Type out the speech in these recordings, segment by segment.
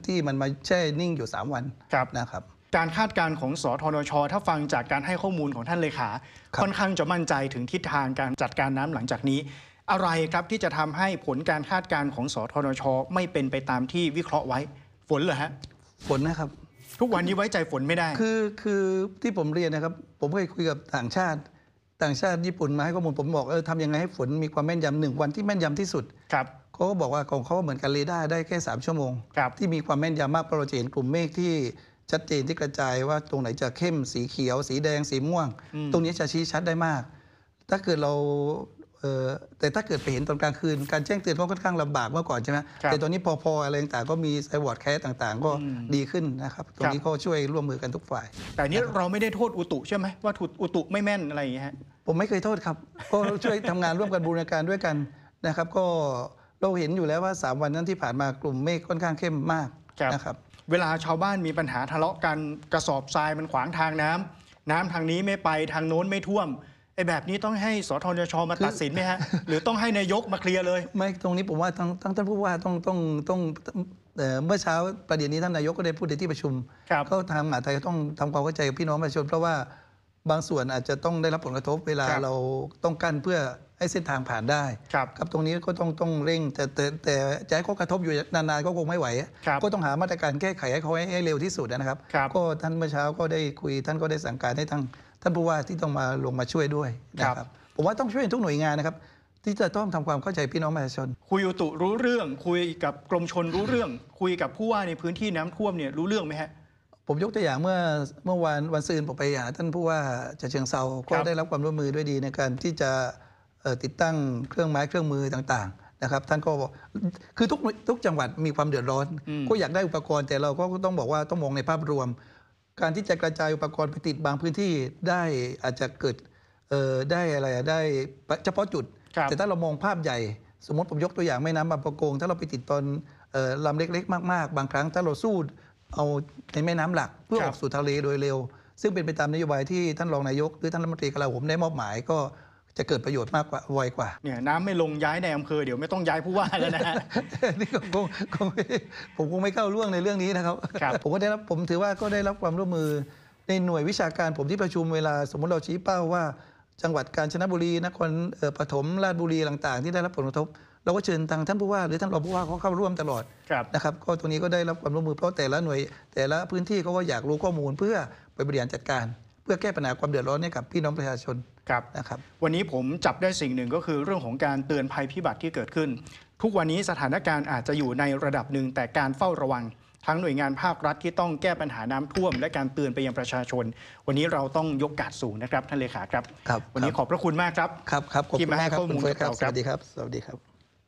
ที่มันมาแช่นิ่งอยู่3วันนะครับการคาดการณ์ของสธนช.ถ้าฟังจากการให้ข้อมูลของท่านเลขาค่อนข้างจะมั่นใจถึงทิศทางการจัดการน้ำหลังจากนี้อะไรครับที่จะทำให้ผลการคาดการณ์ของสธนช.ไม่เป็นไปตามที่วิเคราะห์ไว้ฝนเหรอฮะฝนนะครับทุกวันนี้ไว้ใจฝนไม่ได้คือที่ผมเรียนนะครับผมเคยคุยกับต่างชาติญี่ปุ่นมาให้ข้อมูลผมบอกทำยังไงให้ฝนมีความแม่นยำ1 วันที่แม่นยำที่สุดเขาก็บอกว่าของเขาเหมือนกันเรดาร์ได้แค่3 ชั่วโมงที่มีความแม่นยำมากเพราะเราจะเห็นกลุ่มเมฆที่ชัดเจนที่กระจายว่าตรงไหนจะเข้มสีเขียวสีแดงสีม่วงตรงนี้จะชี้ชัดได้มากถ้าเกิดเราแต่ถ้าเกิดไปเห็นตอนกลางคืนการแจ้งเตือนก็ค่อนข้างลำบากเมื่อก่อนใช่ไหมแต่ตอนนี้พออะไรต่างๆก็มีไซวอร์ดแคสต่างๆก็ดีขึ้นนะครับตรงนี้ก็ช่วยร่วมมือกันทุกฝ่ายแต่นี้เราไม่ได้โทษอุตุใช่ไหมว่าอุตุไม่แม่นอะไรอย่างเงี้ยผมไม่เคยโทษครับก็ช่วยทำงานร่วมกันบูรณาการด้วยกันนะครับก็เราเห็นอยู่แล้วว่า3 วันนั้นที่ผ่านมากลุ่มเมฆค่อนข้างเข้มมากนะครับเวลาชาวบ้านมีปัญหาทะเลาะกันกระสอบทรายมันขวางทางน้ำทางนี้ไม่ไปทางโน้นไม่ท่วมแบบนี้ต้องให้สธนช.มาตัดสินไหมฮะหรือต้องให้นายกมาเคลียร์เลยไม่ตรงนี้ผมว่าท่านผู้ว่าต้องเมื่อเช้าประเด็นนี้ท่านนายกก็ได้พูดในที่ประชุมก็ทางมหาดไทยต้องทำความเข้าใจกับพี่น้องประชาชนเพราะว่าบางส่วนอาจจะต้องได้รับผลกระทบเวลาเราต้องกั้นเพื่อให้เส้นทางผ่านได้ครับตรงนี้ก็ต้องเร่งแต่จะให้เขากระทบอยู่นานๆก็คงไม่ไหวก็ต้องหามาตรการแก้ไขให้เขาให้เร็วที่สุดนะครับก็ท่านเมื่อเช้าก็ได้คุยท่านก็ได้สั่งการให้ท่านผู้ว่าที่ต้องมาลงมาช่วยด้วยนะครับผมว่าต้องช่วยทุกหน่วยงานนะครับที่จะต้องทำความเข้าใจพี่น้องประชาชนคุยอุตุรู้เรื่องคุยกับกรมชลรู้เรื่องคุยกับผู้ว่าในพื้นที่น้ำท่วมเนี่ยรู้เรื่องไหมฮะผมยกตัวอย่างเมื่อวันซืนผมไปหาท่านผู้ว่าฉะเชิงเทราก็ได้รับความร่วมมือด้วยดีในการที่จะติดตั้งเครื่องไม้เครื่องมือต่างๆนะครับท่านก็บอกคือทุกจังหวัดมีความเดือดร้อนก็อยากได้อุปกรณ์แต่เราก็ต้องบอกว่าต้องมองในภาพรวมการที่จะกระจายอุปกรณ์ไปติดบางพื้นที่ได้อาจจะเกิดได้อะไรได้เฉพาะจุดแต่ถ้าเรามองภาพใหญ่สมมติผมยกตัวอย่างแม่น้ำบางประกงถ้าเราไปติดตอนลำเล็กๆมากๆบางครั้งถ้าเราสู้เอาในแม่น้ำหลักเพื่อออกสู่ทะเลโดยเร็วซึ่งเป็นไปตามนโยบายที่ท่านรองนายกหรือท่านรัฐมนตรีกลาโหมได้มอบหมายก็จะเกิดประโยชน์มากกว่าไวกว่าเนี่ยน้ำไม่ลงย้ายในอำเภอเดี๋ยวไม่ต้องย้ายผู้ว่าแล้วนะฮะนี่ผมคงไม่เข้าร่วงในเรื่องนี้นะครับผมถือว่าก็ได้รับความร่วมมือในหน่วยวิชาการผมที่ประชุมเวลาสมมติเราชี้เป้าว่าจังหวัดกาญจนบุรีนครปฐมราชบุรีต่างๆที่ได้รับผลกระทบเราก็เชิญทางท่านผู้ว่าหรือท่านรองผู้ว่าเขาเข้าร่วมตลอดนะครับก็ตรงนี้ก็ได้รับความร่วมมือเพราะแต่ละหน่วยแต่ละพื้นที่เขาก็อยากรู้ข้อมูลเพื่อไปบริหารจัดการเพื่อแก้ปัญหาความเดือดร้อนให้กับพี่น้องประชาชนนะครับวันนี้ผมจับได้สิ่งหนึ่งก็คือเรื่องของการเตือนภัยพิบัติที่เกิดขึ้นทุกวันนี้สถานการณ์อาจจะอยู่ในระดับหนึ่งแต่การเฝ้าระวังทั้งหน่วยงานภาครัฐที่ต้องแก้ปัญหาน้ำท่วมและการเตือนไปยังประชาชนวันนี้เราต้องยกการ์ดสูงนะครับท่านเลขาครับวันนี้ขอบพระคุณมากครับที่มาให้ข้อมูลกับเราครับสวัสดีครับสวัสดีครับ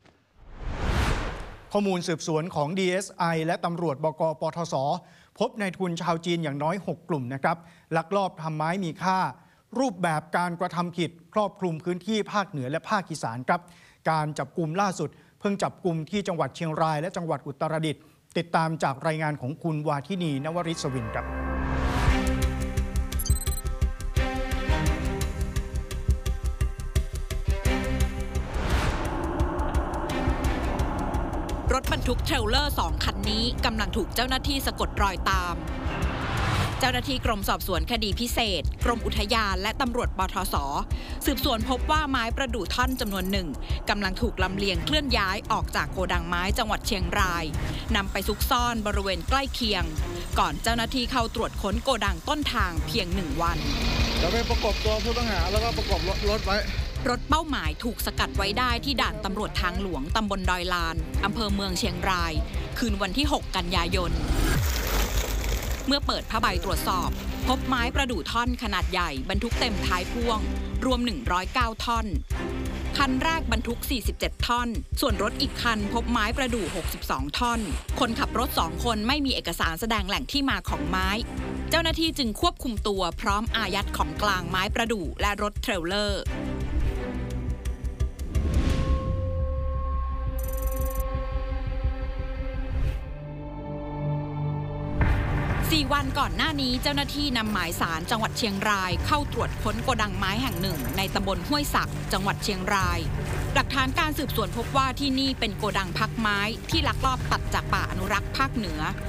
ข้อมูลสืบสวนของ DSI และตำรวจบก.ปทศ.พบนายทุนชาวจีนอย่างน้อย6 กลุ่มนะครับลักลอบทำไม้มีค่ารูปแบบการกระทำผิดครอบคลุมพื้นที่ภาคเหนือและภาคอีสานครับการจับกุมล่าสุดเพิ่งจับกุมที่จังหวัดเชียงรายและจังหวัดอุตรดิตถ์ติดตามจากรายงานของคุณวาทินีนวริศวินครับรถบรรทุกเทรลเลอร์2 คันนี้กำลังถูกเจ้าหน้าที่สะกดรอยตามเจ้าหน้าที่กรมสอบสวนคดีพิเศษกรมอุทยานและตำรวจปทศ.สืบสวนพบว่าไม้ประดู่ท่อนจำนวนหนึ่งกำลังถูกลำเลียงเคลื่อนย้ายออกจากโกดังไม้จังหวัดเชียงรายนำไปซุกซ่อนบริเวณใกล้เคียงก่อนเจ้าหน้าที่เข้าตรวจค้นโกดังต้นทางเพียง1 วันจะไปประกบตัวผู้ต้องหาแล้วก็ประกบรถไว้รถเป้าหมายถูกสกัดไว้ได้ที่ด่านตำรวจทางหลวงตำบลดอยลานอำเภอเมืองเชียงรายคืนวันที่6 กันยายนเมื่อเปิดผ้าใบตรวจสอบพบไม้ประดู่ท่อนขนาดใหญ่บรรทุกเต็มท้ายพ่วงรวม109 ท่อนคันแรกบรรทุก47 ท่อนส่วนรถอีกคันพบไม้ประดู่62 ท่อนคนขับรถ2 คนไม่มีเอกสารแสดงแหล่งที่มาของไม้เจ้าหน้าที่จึงควบคุมตัวพร้อมอายัดของกลางไม้ประดู่และรถเทรลเลอร์4 วันก่อนหน้านี้เจ้าหน้าที่นำหมายสารจังหวัดเชียงรายเข้าตรวจค้นโกดังไม้แห่งหนึ่งในตำบลห้วยสักจังหวัดเชียงรายหลักฐานการสืบสวนพบว่าที่นี่เป็นโกดังพักไม้ที่ลักลอบตัดจากป่าอนุรักษ์ภาคเหนือ